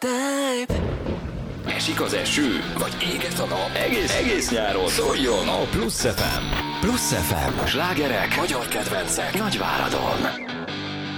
type. Esik az eső, vagy éget a nap? Egész nyáron szóljon a Plusz FM. Plusz FM. Slágerek, magyar kedvencek, Nagyváradon.